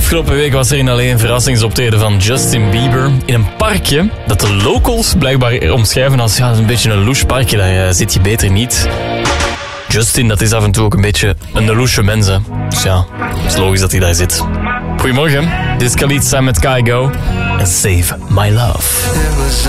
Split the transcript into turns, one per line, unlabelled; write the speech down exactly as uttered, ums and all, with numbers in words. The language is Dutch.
Afgelopen week was er in L A een verrassingsoptreden van Justin Bieber in een parkje dat de locals blijkbaar omschrijven als ja, een beetje een louche parkje, daar uh, zit je beter niet. Justin, dat is af en toe ook een beetje een louche mens, hè. Dus ja, het is logisch dat hij daar zit. Goedemorgen, dit is Khalid samen met Kygo en Save My Love.